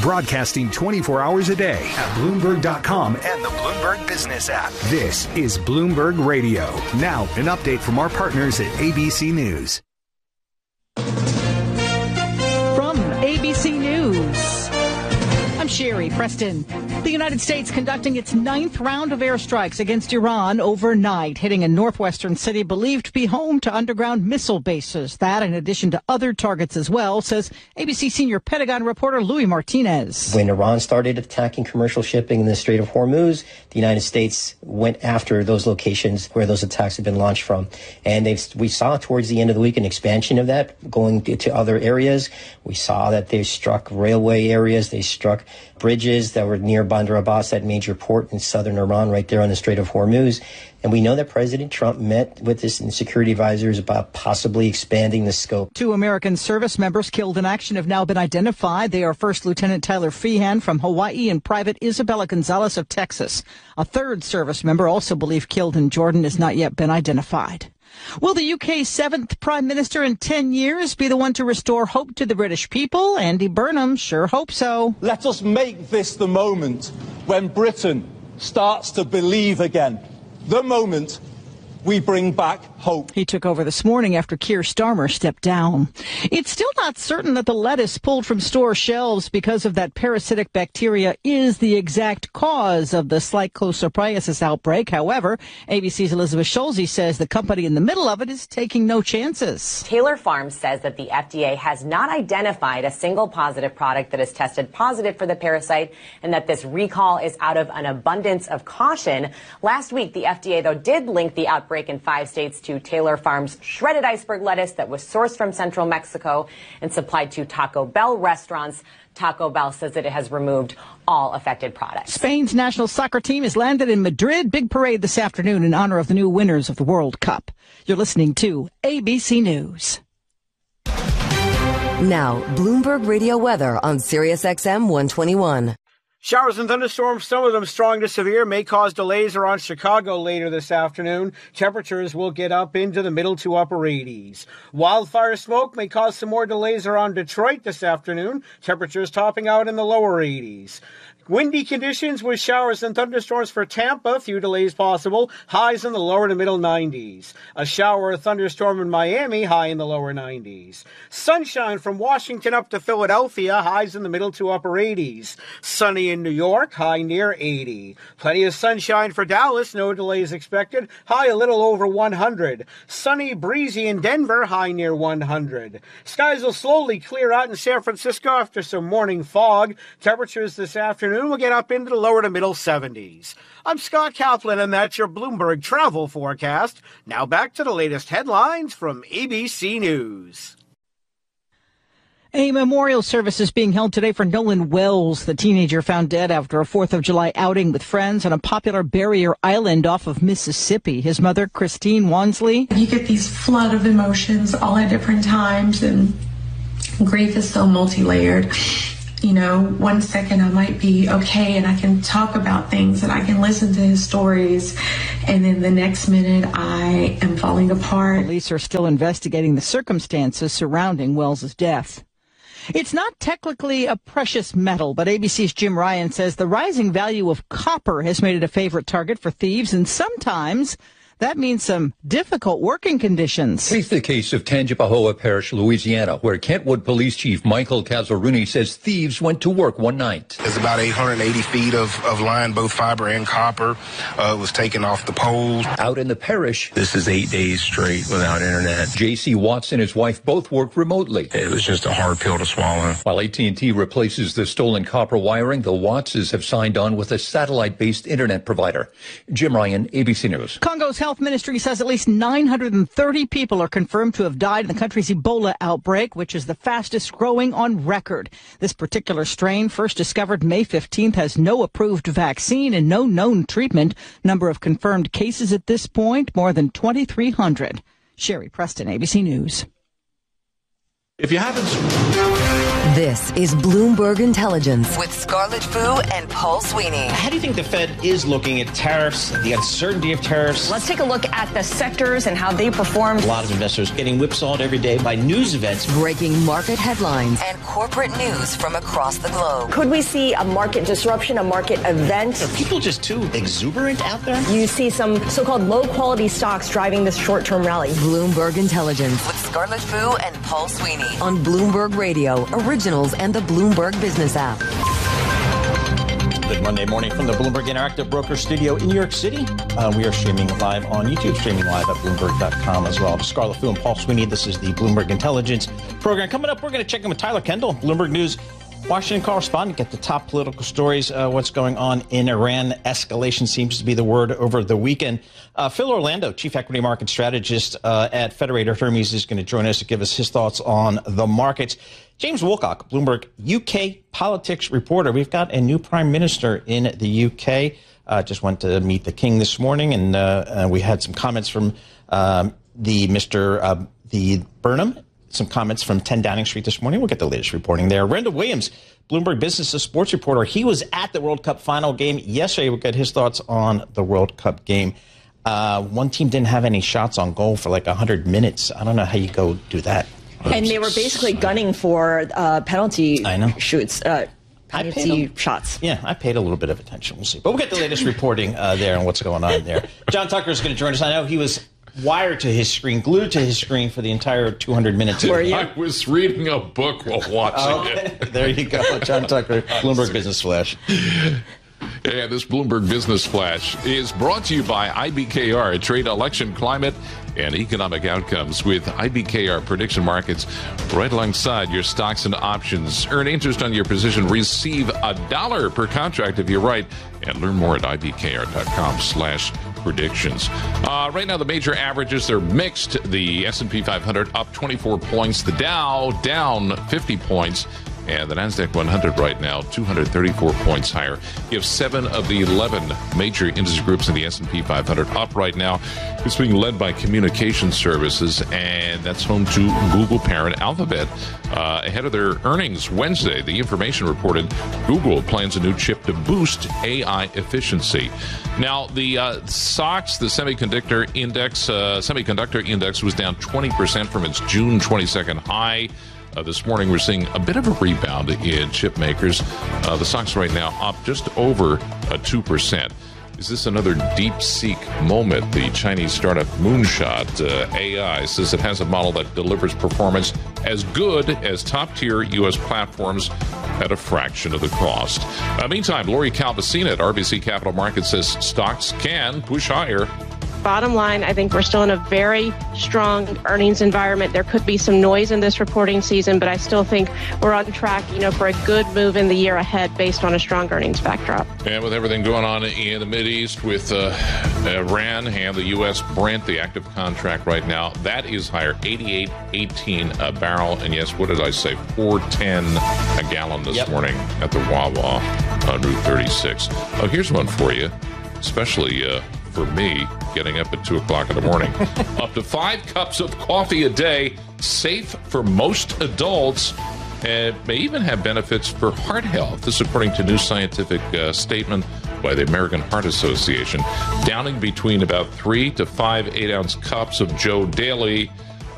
broadcasting 24 hours a day at Bloomberg.com and the Bloomberg Business app. This is Bloomberg Radio. Now, an update from our partners at ABC News. From ABC News, I'm Sherry Preston. The United States conducting its 9th round of airstrikes against Iran overnight, hitting a northwestern city believed to be home to underground missile bases. That, in addition to other targets as well, says ABC senior Pentagon reporter Louis Martinez. When Iran started attacking commercial shipping in the Strait of Hormuz, the United States went after those locations where those attacks had been launched from. And we saw towards the end of the week an expansion of that going to other areas. We saw that they struck railway areas. They struck bridges that were near Bandar Abbas, that major port in southern Iran, right there on the Strait of Hormuz. And we know that President Trump met with his security advisors about possibly expanding the scope. 2 American service members killed in action have now been identified. They are First Lieutenant Tyler Feehan from Hawaii and Private Isabella Gonzalez of Texas. A 3rd service member, also believed killed in Jordan, has not yet been identified. Will the UK's 7th Prime Minister in 10 years be the one to restore hope to the British people? Andy Burnham sure hopes so. Let us make this the moment when Britain starts to believe again. The moment we bring back hope. He took over this morning after Keir Starmer stepped down. It's still not certain that the lettuce pulled from store shelves because of that parasitic bacteria is the exact cause of the Schistosomia outbreak. However, ABC's Elizabeth Schulze says the company in the middle of it is taking no chances. Taylor Farms says that the FDA has not identified a single positive product that has tested positive for the parasite and that this recall is out of an abundance of caution. Last week, the FDA, though, did link the outbreak in 5 states to Taylor Farms' shredded iceberg lettuce that was sourced from central Mexico and supplied to Taco Bell restaurants. Taco Bell says that it has removed all affected products. Spain's national soccer team has landed in Madrid. Big parade this afternoon in honor of the new winners of the World Cup. You're listening to ABC News. Now, Bloomberg Radio weather on Sirius XM 121. Showers and thunderstorms, some of them strong to severe, may cause delays around Chicago later this afternoon. Temperatures will get up into the middle to upper 80s. Wildfire smoke may cause some more delays around Detroit this afternoon. Temperatures topping out in the lower 80s. Windy conditions with showers and thunderstorms for Tampa. Few delays possible. Highs in the lower to middle 90s. A shower or thunderstorm in Miami. High in the lower 90s. Sunshine from Washington up to Philadelphia. Highs in the middle to upper 80s. Sunny in New York. High near 80. Plenty of sunshine for Dallas. No delays expected. High a little over 100. Sunny, breezy in Denver. High near 100. Skies will slowly clear out in San Francisco after some morning fog. Temperatures this afternoon will get up into the lower to middle 70s. I'm Scott Kaplan, and that's your Bloomberg travel forecast. Now back to the latest headlines from ABC News. A memorial service is being held today for Nolan Wells, the teenager found dead after a 4th of July outing with friends on a popular barrier island off of Mississippi. His mother, Christine Wansley. You get these flood of emotions all at different times, and grief is so multi-layered. You know, one second I might be okay and I can talk about things and I can listen to his stories, and then the next minute I am falling apart. Police are still investigating the circumstances surrounding Wells's death. It's not technically a precious metal, but ABC's Jim Ryan says the rising value of copper has made it a favorite target for thieves, and sometimes that means some difficult working conditions. Take the case of Tangipahoa Parish, Louisiana, where Kentwood Police Chief Michael Cazzaruni says thieves went to work one night. There's about 880 feet of line, both fiber and copper, was taken off the poles. Out in the parish, this is 8 days straight without internet. J.C. Watts and his wife both work remotely. It was just a hard pill to swallow. While AT&T replaces the stolen copper wiring, the Wattses have signed on with a satellite-based internet provider. Jim Ryan, ABC News. Congo's health ministry says at least 930 people are confirmed to have died in the country's Ebola outbreak, which is the fastest growing on record. This particular strain, first discovered May 15th, has no approved vaccine and no known treatment. Number of confirmed cases at this point, more than 2,300. Sherry Preston, ABC News. If you haven't... This is Bloomberg Intelligence with Scarlett Fu and Paul Sweeney. How do you think the Fed is looking at tariffs, the uncertainty of tariffs? Let's take a look at the sectors and how they performed. A lot of investors getting whipsawed every day by news events. Breaking market headlines and corporate news from across the globe. Could we see a market disruption, a market event? Are people just too exuberant out there? You see some so-called low-quality stocks driving this short-term rally. Bloomberg Intelligence with Scarlett Fu and Paul Sweeney on Bloomberg Radio, Originals, and the Bloomberg Business app. Good Monday morning from the Bloomberg Interactive Broker Studio in New York City. We are streaming live on YouTube, streaming live at Bloomberg.com as well. Scarlett Fu and Paul Sweeney. This is the Bloomberg Intelligence program. Coming up, we're going to check in with Tyler Kendall, Bloomberg News Washington correspondent, get the top political stories, what's going on in Iran. Escalation seems to be the word over the weekend. Phil Orlando, chief equity market strategist at Federated Hermes, is going to join us to give us his thoughts on the markets. James Woolcock, Bloomberg UK politics reporter. We've got a new prime minister in the UK. Just went to meet the king this morning, and we had some comments from the Burnham. Some comments from 10 Downing Street this morning. We'll get the latest reporting there. Randall Williams, Bloomberg Business sports reporter. He was at the World Cup final game yesterday. We'll get his thoughts on the World Cup game. One team didn't have any shots on goal for like 100 minutes. I don't know how you go do that. And they were basically gunning for penalty shoots. Penalty shots. Yeah, I paid a little bit of attention. We'll see. But we'll get the latest reporting there and what's going on there. John Tucker is going to join us. I know he was wired to his screen, glued to his screen for the entire 200 minutes. I was reading a book while watching it. There you go. John Tucker, Bloomberg Business Flash. Yeah, this Bloomberg Business Flash is brought to you by IBKR, trade election climate and economic outcomes with IBKR prediction markets right alongside your stocks and options. Earn interest on your position. Receive $1 per contract if you're right. And learn more at ibkr.com/predictions. Right now, the major averages are mixed. The S&P 500 up 24 points. The Dow down 50 points. And the NASDAQ 100 right now, 234 points higher. You have 7 of the 11 major industry groups in the S&P 500 up right now. It's being led by communication services, and that's home to Google parent Alphabet. Ahead of their earnings Wednesday, the information reported Google plans a new chip to boost AI efficiency. Now, the SOX, the semiconductor index, was down 20% from its June 22nd high. This morning, we're seeing a bit of a rebound in chip makers. The stocks right now up just over 2%. Is this another DeepSeek moment? The Chinese startup Moonshot AI says it has a model that delivers performance as good as top-tier U.S. platforms at a fraction of the cost. Meantime, Lori Calvasina at RBC Capital Markets says stocks can push higher. Bottom line, I think we're still in a very strong earnings environment. There could be some noise in this reporting season, but I still think we're on track, for a good move in the year ahead based on a strong earnings backdrop. And with everything going on in the Mideast with Iran and the U.S. Brent, the active contract right now, that is higher, 88.18 a barrel. And yes, what did I say? $4.10 a gallon this morning at the Wawa on Route 36. Oh, here's one for you, especially for me, getting up at 2 o'clock in the morning. Up to 5 cups of coffee a day, safe for most adults, and may even have benefits for heart health. This is according to a new scientific statement by the American Heart Association. Downing between about 3 to 5 8-ounce cups of Joe daily